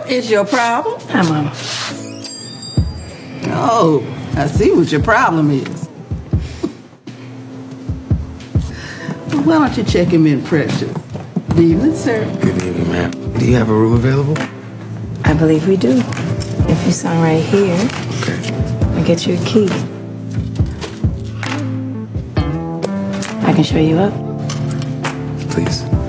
What is your problem? Hi, Mama. Oh, I see what your problem is. Well, why don't you check him in, Precious? Good evening, sir. Good evening, ma'am. Do you have a room available? I believe we do. If you sign right here, Okay. I'll get you a key. I can show you up. Please.